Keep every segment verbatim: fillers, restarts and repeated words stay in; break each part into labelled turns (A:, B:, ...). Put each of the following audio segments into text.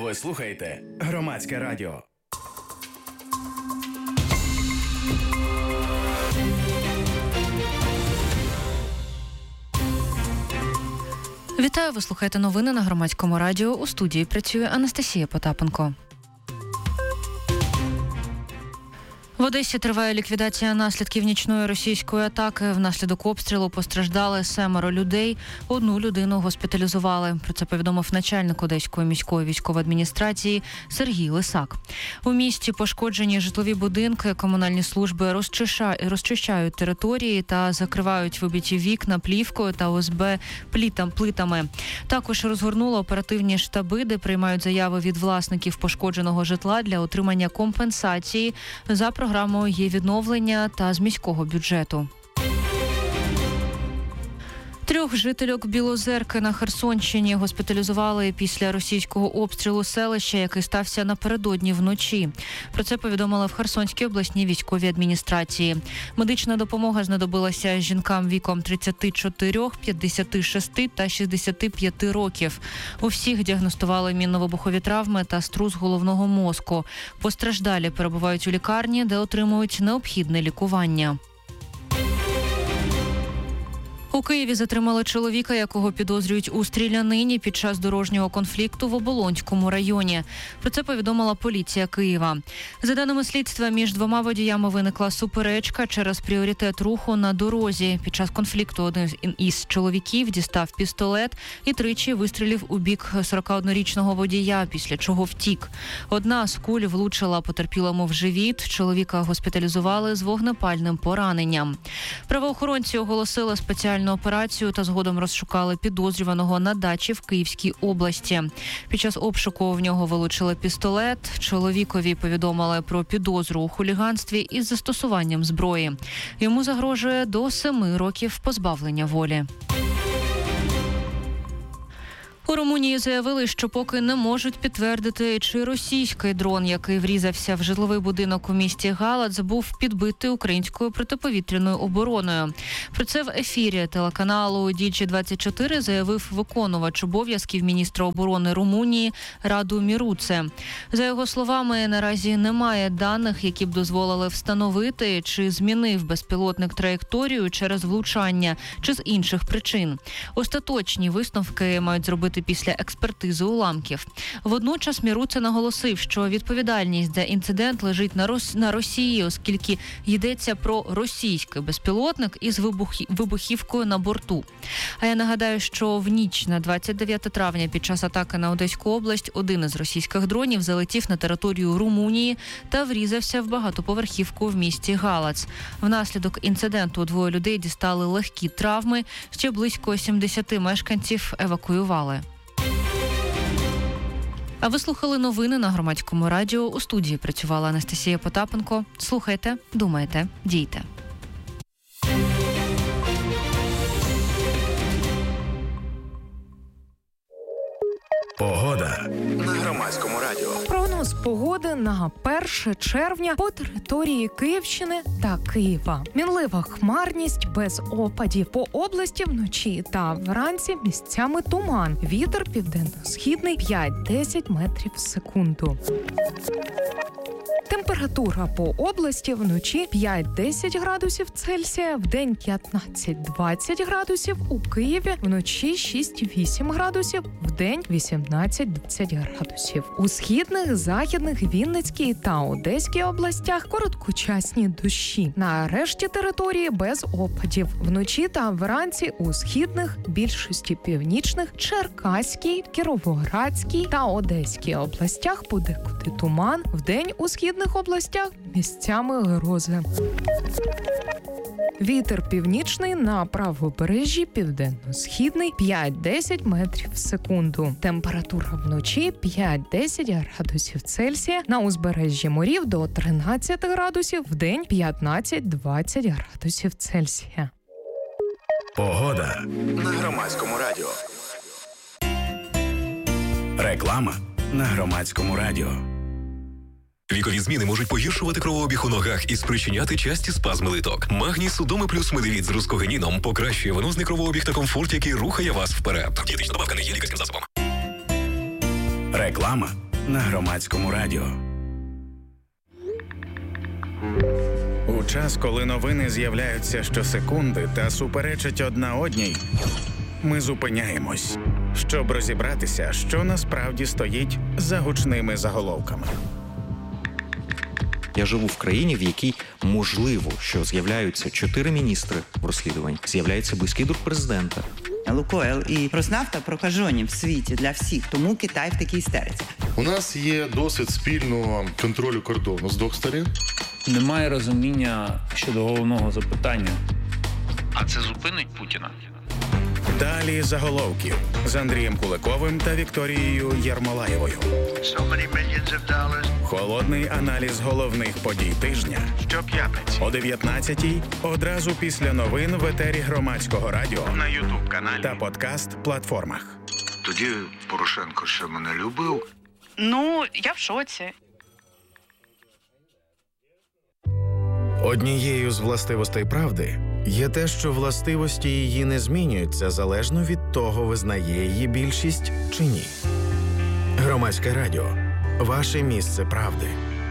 A: Ви слухаєте Громадське радіо.
B: Вітаю, ви слухаєте новини на Громадському радіо. У студії працює Анастасія Потапенко. В Одесі триває ліквідація наслідків нічної російської атаки. Внаслідок обстрілу постраждали семеро людей. Одну людину госпіталізували. Про це повідомив начальник Одеської міської військової адміністрації Сергій Лисак. У місті пошкоджені житлові будинки, комунальні служби розчищають території та закривають вибиті вікна плівкою та О С Б плитами. Також розгорнули оперативні штаби, де приймають заяви від власників пошкодженого житла для отримання компенсації за програмою «Є відновлення» та з міського бюджету. Трьох жительок Білозерки на Херсонщині госпіталізували після російського обстрілу селища, який стався напередодні вночі. Про це повідомили в Херсонській обласній військовій адміністрації. Медична допомога знадобилася жінкам віком тридцять чотири, п'ятдесят шість та шістдесят п'ять років. У всіх діагностували мінно-вибухові травми та струс головного мозку. Постраждалі перебувають у лікарні, де отримують необхідне лікування. У Києві затримали чоловіка, якого підозрюють у стрілянині під час дорожнього конфлікту в Оболонському районі. Про це повідомила поліція Києва. За даними слідства, між двома водіями виникла суперечка через пріоритет руху на дорозі. Під час конфлікту один із чоловіків дістав пістолет і тричі вистрілив у бік сорокаоднорічного водія, після чого втік. Одна з куль влучила потерпілому в живіт. Чоловіка госпіталізували з вогнепальним пораненням. Правоохоронці оголосили спеціальну операцію та згодом розшукали підозрюваного на дачі в Київській області. Під час обшуку в нього вилучили пістолет. Чоловікові повідомили про підозру у хуліганстві із застосуванням зброї. Йому загрожує до семи років позбавлення волі. У Румунії заявили, що поки не можуть підтвердити, чи російський дрон, який врізався в житловий будинок у місті Галац, був підбитий українською протиповітряною обороною. Про це в ефірі телеканалу Ді Джі двадцять чотири заявив виконувач обов'язків міністра оборони Румунії Раду Міруце. За його словами, наразі немає даних, які б дозволили встановити, чи змінив безпілотник траєкторію через влучання, чи з інших причин. Остаточні висновки мають зробити після експертизи уламків. Водночас Міруце наголосив, що відповідальність за інцидент лежить на, Рос... на Росії, оскільки йдеться про російський безпілотник із вибух... вибухівкою на борту. А я нагадаю, що в ніч на двадцять дев'яте травня під час атаки на Одеську область один із російських дронів залетів на територію Румунії та врізався в багатоповерхівку в місті Галац. Внаслідок інциденту двоє людей дістали легкі травми, ще близько сімдесят мешканців евакуювали. А ви слухали новини на Громадському радіо. У студії працювала Анастасія Потапенко. Слухайте, думайте, дійте.
A: Погода на Громадському радіо.
C: Прогноз погоди на перше червня по території Київщини та Києва. Мінлива хмарність без опадів. По області вночі та вранці місцями туман. Вітер південно-східний п'ять-десять метрів в секунду. Температура по області вночі п'ять-десять градусів Цельсія, вдень п'ятнадцять-двадцять градусів, у Києві вночі шість-вісім градусів, вдень вісімнадцять-двадцять градусів. У східних, західних, Вінницькій та Одеській областях короткочасні дощі. На решті території без опадів. Вночі та вранці у східних, більшості північних, Черкаській, Кіровоградській та Одеській областях подекуди туман, вдень у східних областях місцями грози. Вітер північний на правобережжі, південно-східний п'ять-десять метрів в секунду. Температура вночі п'ять-десять градусів Цельсія, на узбережжі морів до тринадцять градусів, вдень п'ятнадцять-двадцять градусів Цельсія.
A: Погода на Громадському радіо. Реклама на Громадському радіо.
D: Вікові зміни можуть погіршувати кровообіг у ногах і спричиняти часті спазми литок. Магній Судоми плюс Медевіт з рускогенીном покращує венозний кровообіг та комфорт, який рухає вас вперед. Дієтична добавка не є лікарським засобом.
A: Реклама на Громадському радіо. У час, коли новини з'являються щосекунди та суперечать одна одній, ми зупиняємось, щоб розібратися, що насправді стоїть за гучними заголовками.
E: Я живу в країні, в якій можливо, що з'являються чотири міністри в розслідуванні, з'являється близький друг президента.
F: Лукойл і Роснафта прокажені в світі для всіх, тому Китай в такій істериці.
G: У нас є досвід спільного контролю кордону з двох сторін.
H: Немає розуміння щодо головного запитання.
I: А це зупинить Путіна?
A: Далі заголовків з Андрієм Куликовим та Вікторією Єрмолаєвою.
I: So many millions of dollars.
A: Холодний аналіз головних подій тижня. Щоп'ятниці о дев'ятнадцятій, одразу після новин в етері Громадського радіо на ютуб-каналі та подкаст-платформах.
I: Тоді Порошенко ще мене любив.
J: Ну, я в шоці.
A: Однією з властивостей правди є те, що властивості її не змінюються залежно від того, визнає її більшість чи ні. Громадське радіо. Ваше місце правди.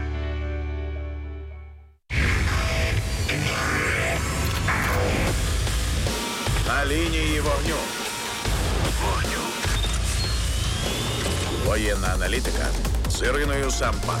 A: На лінії вогню. Вогню. Воєнна аналітика з Іриною Сампан.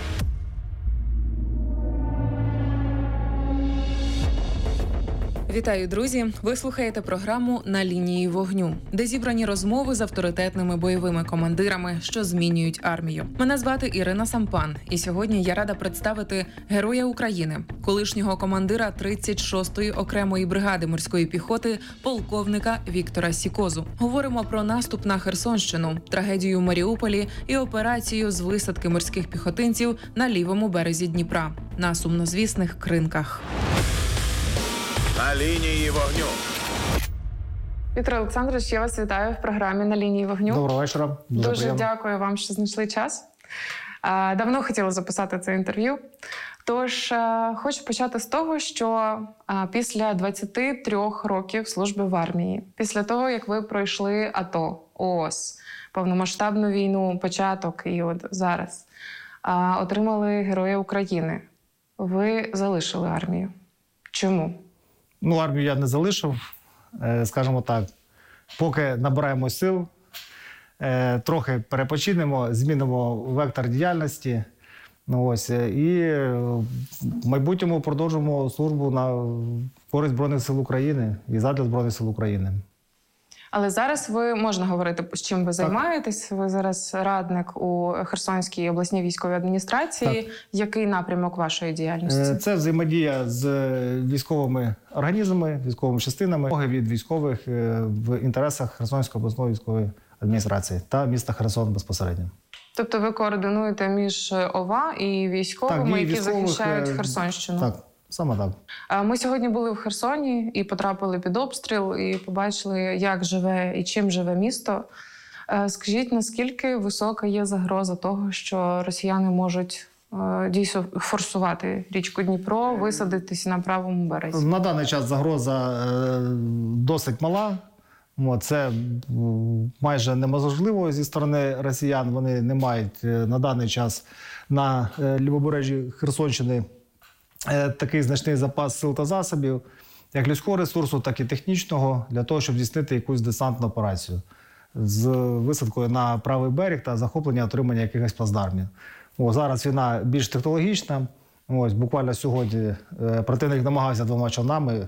K: Вітаю, друзі! Ви слухаєте програму «На лінії вогню», де зібрані розмови з авторитетними бойовими командирами, що змінюють армію. Мене звати Ірина Сампан, і сьогодні я рада представити Героя України, колишнього командира тридцять шостої окремої бригади морської піхоти, полковника Віктора Сікозу. Говоримо про наступ на Херсонщину, трагедію в Маріуполі і операцію з висадки морських піхотинців на лівому березі Дніпра, на сумнозвісних Кринках.
A: На лінії вогню.
L: Віктор Олександрович, я вас вітаю в програмі «На лінії вогню».
M: Доброго вечора.
L: Дуже,
M: Дуже
L: дякую вам, що знайшли час. Давно хотіла записати це інтерв'ю. Тож, хочу почати з того, що після двадцяти трьох років служби в армії, після того, як ви пройшли АТО, ООС, повномасштабну війну, початок і от зараз, отримали Героя України. Ви залишили армію. Чому?
M: Ну, армію я не залишив, скажімо так. Поки набираємо сил, трохи перепочинемо, змінимо вектор діяльності. Ну, ось, і в майбутньому продовжимо службу на користь Збройних сил України і задля Збройних сил України.
L: Але зараз ви, можна говорити, з чим ви займаєтесь. Ви зараз радник у Херсонській обласній військовій адміністрації. Так. Який напрямок вашої діяльності?
M: Це взаємодія з військовими організмами, військовими частинами, від військових в інтересах Херсонської обласної військової адміністрації та міста Херсон безпосередньо.
L: Тобто ви координуєте між ОВА і військовими, так, і які захищають Херсонщину?
M: Так. Саме так.
L: Ми сьогодні були в Херсоні і потрапили під обстріл, і побачили, як живе і чим живе місто. Скажіть, наскільки висока є загроза того, що росіяни можуть дійсно форсувати річку Дніпро, висадитися на правому березі?
M: На даний час загроза досить мала. Це майже неможливо зі сторони росіян. Вони не мають на даний час на лівобережжі Херсонщини такий значний запас сил та засобів, як людського ресурсу, так і технічного, для того, щоб здійснити якусь десантну операцію з висадкою на правий берег та захоплення, отримання якихось плацдармів. О, зараз війна більш технологічна. Ось, буквально сьогодні противник намагався двома човнами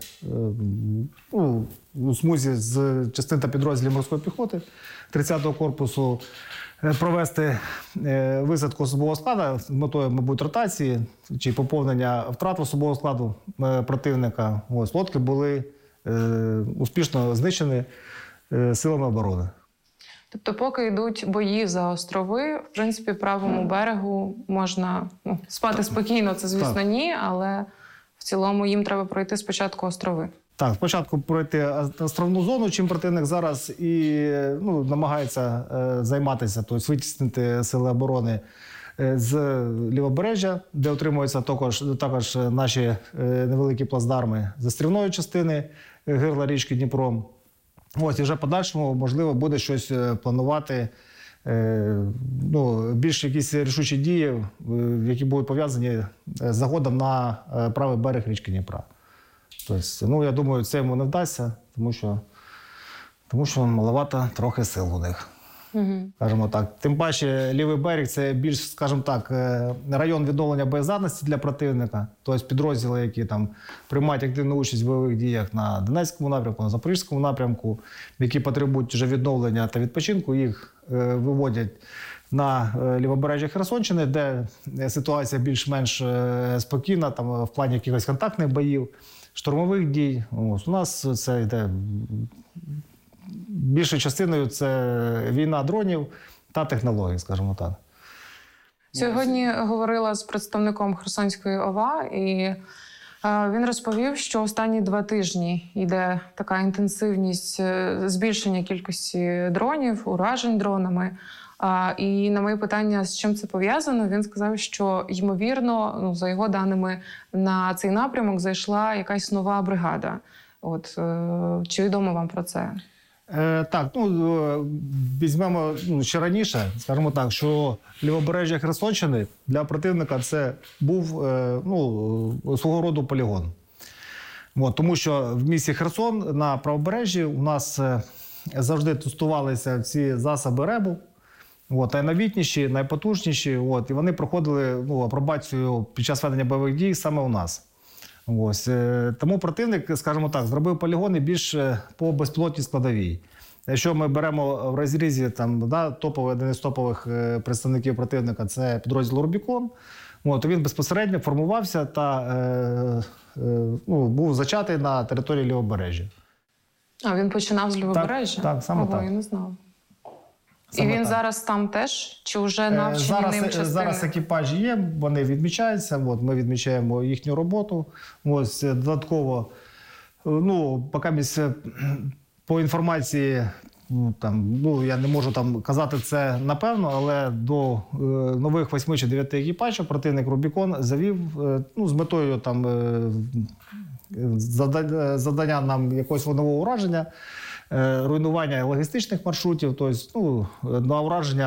M: ну, у смузі з частин та підрозділів морської піхоти тридцятого корпусу провести висадку особового складу з метою, мабуть, ротації чи поповнення втрат особового складу противника. Ось, лодки були успішно знищені силами оборони.
L: Тобто, поки йдуть бої за острови, в принципі, правому берегу можна ну, спати спокійно, це, звісно, так. Ні, але в цілому їм треба пройти спочатку острови.
M: Так, спочатку пройти островну зону, чим противник зараз і ну, намагається е, займатися, тобто витіснити сили оборони е, з лівобережжя, де отримуються також, також наші е, невеликі плацдарми з острівної частини гирла річки Дніпро. Ось, і вже подальшому, можливо, буде щось планувати е, ну, більш якісь рішучі дії, е, які будуть пов'язані з заходом на е, правий берег річки Дніпра. Тобто, ну, я думаю, це йому не вдасться, тому що, тому що маловато трохи сил у них.
L: Угу.
M: Скажімо так. Тим паче, лівий берег – це більш, скажімо так, район відновлення боєздатності для противника. Тобто підрозділи, які там приймають активну участь в бойових діях на Донецькому напрямку, на Запорізькому напрямку, які потребують вже відновлення та відпочинку, їх е, виводять на е, лівобережжя Херсонщини, де ситуація більш-менш е, спокійна, там в плані якихось контактних боїв, штурмових дій. Ось, у нас це йде... Більшою частиною це війна дронів та технологій, скажімо так.
L: Сьогодні говорила з представником Херсонської ОВА, і е, він розповів, що останні два тижні йде така інтенсивність е, збільшення кількості дронів, уражень дронами. А, і на моє питання, з чим це пов'язано, він сказав, що, ймовірно, ну, за його даними, на цей напрямок зайшла якась нова бригада. От, е, чи відомо вам про це?
M: Е, так, ну, візьмемо ну, ще раніше, скажімо так, що лівобережжя Херсонщини для противника це був е, ну, свого роду полігон. От, тому що в місті Херсон на правобережжі у нас е, завжди тестувалися ці засоби РЕБу, от, найновітніші, найпотужніші, от, і вони проходили ну, апробацію під час ведення бойових дій саме у нас. Ось. Тому противник, скажімо так, зробив полігони більш по безпілотній складовій. Якщо ми беремо в розрізі там, да, топових, один із топових представників противника, це підрозділ «Рубікон», от, то він безпосередньо формувався та е, е, ну, був зачатий на території лівобережжя.
L: А, він починав з лівобережжя?
M: Так, так, саме
L: Ого,
M: так.
L: я не знав.
M: Саме
L: І він
M: так.
L: зараз там теж? Чи вже навчені
M: зараз,
L: ним частини?
M: Зараз екіпажі є, вони відмічаються, от, ми відмічаємо їхню роботу. Ось, додатково, ну, поки місце, по інформації, ну, там, ну, я не можу там казати це напевно, але до е, нових восьми чи дев'яти екіпажів противник «Рубікон» завів е, ну, з метою там, е, завдання, завдання нам якогось вогневого ураження, руйнування логістичних маршрутів, тобто ну, на ураження